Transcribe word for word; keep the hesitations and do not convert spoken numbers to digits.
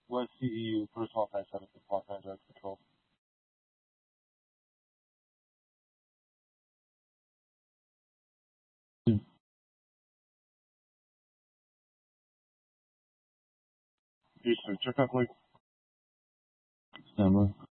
West C E U, First Hall five seven six, Los Angeles Control. Houston, check out like Stanley.